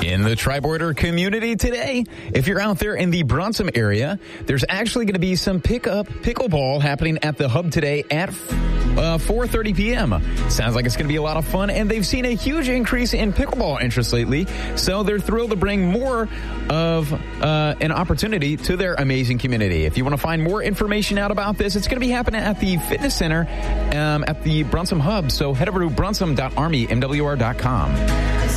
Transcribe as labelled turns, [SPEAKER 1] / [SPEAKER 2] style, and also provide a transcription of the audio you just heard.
[SPEAKER 1] In the Tri-Border community today, if you're out there in the Bronson area, there's actually going to be some pickleball happening at the Hub today at 4:30 p.m. Sounds like it's going to be a lot of fun, and they've seen a huge increase in pickleball interest lately, so they're thrilled to bring more of an opportunity to their amazing community. If you want to find more information out about this, it's going to be happening at the fitness center at the Bronson Hub, so head over to bronson.armymwr.com.